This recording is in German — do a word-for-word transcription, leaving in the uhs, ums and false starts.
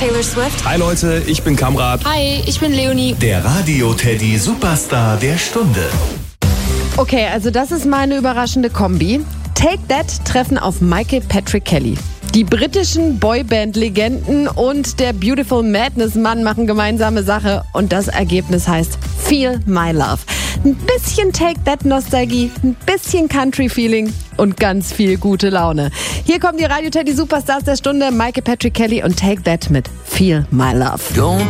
Taylor Swift. Hi Leute, ich bin Kamrat. Hi, ich bin Leonie. Der Radio-Teddy Superstar der Stunde. Okay, also das ist meine überraschende Kombi. Take That treffen auf Michael Patrick Kelly. Die britischen Boyband-Legenden und der Beautiful Madness-Mann machen gemeinsame Sache und das Ergebnis heißt Feel My Love. Ein bisschen Take That-Nostalgie, ein bisschen Country-Feeling und ganz viel gute Laune. Hier kommen die Radio-Teddy Superstars der Stunde, Michael Patrick Kelly und Take That mit Feel My Love. Don't